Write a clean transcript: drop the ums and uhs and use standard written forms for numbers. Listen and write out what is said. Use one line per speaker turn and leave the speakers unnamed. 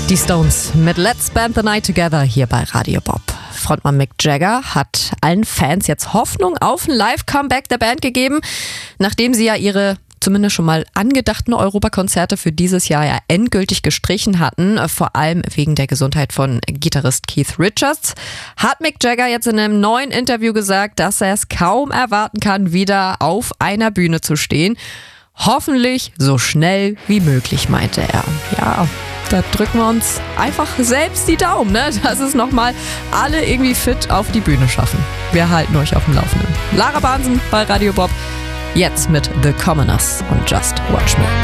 Die Stones mit Let's Spend the Night Together hier bei Radio Bob. Frontmann Mick Jagger hat allen Fans jetzt Hoffnung auf ein Live-Comeback der Band gegeben, nachdem sie ja ihre zumindest schon mal angedachten Europakonzerte für dieses Jahr ja endgültig gestrichen hatten, vor allem wegen der Gesundheit von Gitarrist Keith Richards, hat Mick Jagger jetzt in einem neuen Interview gesagt, dass er es kaum erwarten kann, wieder auf einer Bühne zu stehen. Hoffentlich so schnell wie möglich, meinte er. Ja, da drücken wir uns einfach selbst die Daumen, ne? Dass es nochmal alle irgendwie fit auf die Bühne schaffen. Wir halten euch auf dem Laufenden. Lara Bahnsen bei Radio Bob, jetzt mit The Commoners und Just Watch Me.